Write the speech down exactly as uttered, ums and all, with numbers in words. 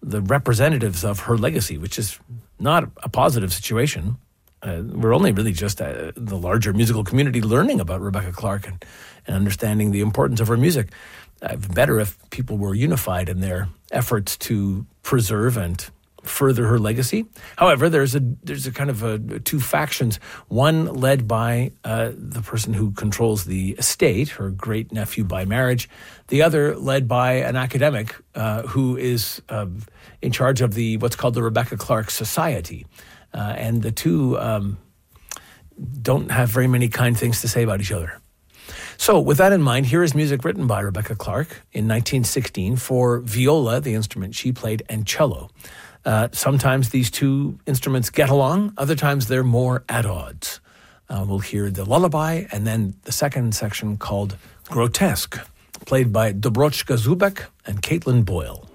the representatives of her legacy, which is not a positive situation. Uh, we're only really just uh, the larger musical community learning about Rebecca Clark and, and understanding the importance of her music. Uh, better if people were unified in their efforts to preserve and further her legacy. However, there's a there's a kind of a, two factions. One led by uh, the person who controls the estate, her great nephew by marriage. The other led by an academic uh, who is uh, in charge of the what's called the Rebecca Clark Society. Uh, and the two um, don't have very many kind things to say about each other. So with that in mind, here is music written by Rebecca Clark in nineteen sixteen for viola, the instrument she played, and cello. Uh, sometimes these two instruments get along, other times they're more at odds. Uh, we'll hear the lullaby and then the second section called Grotesque, played by Dobrochka Zubek and Caitlin Boyle.